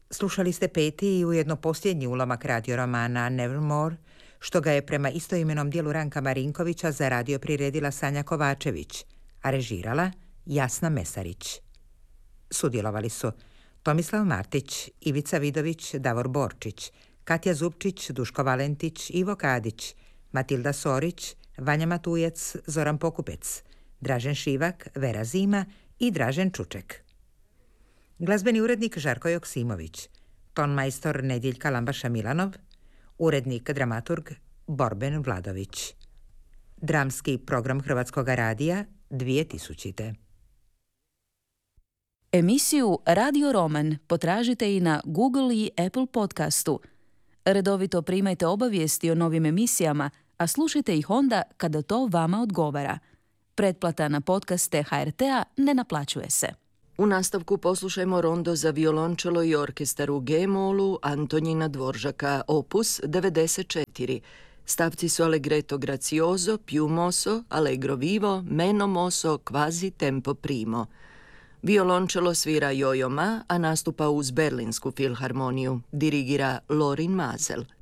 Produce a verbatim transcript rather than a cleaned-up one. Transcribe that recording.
Slušali ste peti i ujedno posljednji ulomak radio romana Nevermore, što ga je prema istoimenom dijelu Ranka Marinkovića za radio priredila Sanja Kovačević, a režirala Jasna Mesarić. Sudjelovali su Tomislav Martić, Ivica Vidović, Davor Borčić, Katja Zupčić, Duško Valentić, Ivo Kadić, Matilda Sorić, Vanja Matujec, Zoran Pokupec, Dražen Šivak, Vera Zima i Dražen Čuček. Glazbeni urednik Žarko Joksimović, tonmajstor Nedjeljka Lambaša Milanov, urednik dramaturg Borben Vladović. Dramski program Hrvatskog radija dvije tisućite. Emisiju Radio Roman potražite i na Google i Apple podcastu. Redovito primajte obavijesti o novim emisijama, a slušajte ih onda kada to vama odgovara. Pretplata na podcaste H R T-a ne naplaćuje se. U nastavku poslušajmo rondo za violončelo i orkestar u G-molu Antonina Dvoržaka, opus devedeset četiri. Stavci su Allegretto grazioso, più mosso, allegro vivo, meno mosso, quasi tempo primo. Violončelo svira Jojo Ma, a nastupa uz Berlinsku filharmoniju. Dirigira Lorin Mazel.